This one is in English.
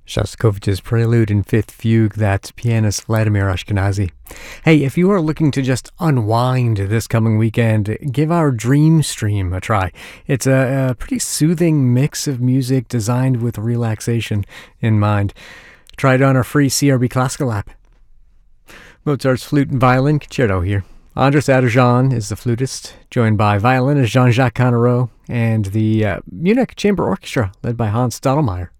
Shostakovich's Prelude in Fifth Fugue, that's pianist Vladimir Ashkenazy. Hey, if you are looking to just unwind this coming weekend, give our Dream Stream a try. It's a pretty soothing mix of music designed with relaxation in mind. Try it on our free CRB Classical app. Mozart's Flute and Violin Concerto here. Andras Adorjan is the flutist, joined by violinist Jean-Jacques Connereau and the Munich Chamber Orchestra, led by Hans Stottlemyre.